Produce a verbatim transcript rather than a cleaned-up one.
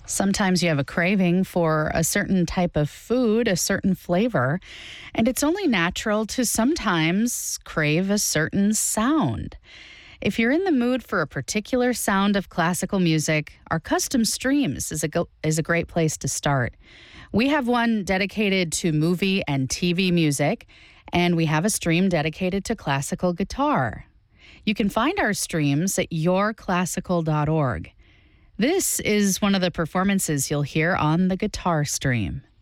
Sometimes you have a craving for a certain type of food, a certain flavor, and it's only natural to sometimes crave a certain sound. If you're in the mood for a particular sound of classical music, our custom streams is a, go- is a great place to start. We have one dedicated to movie and T V music, and we have a stream dedicated to classical guitar. You can find our streams at your classical dot org. This is one of the performances you'll hear on the guitar stream.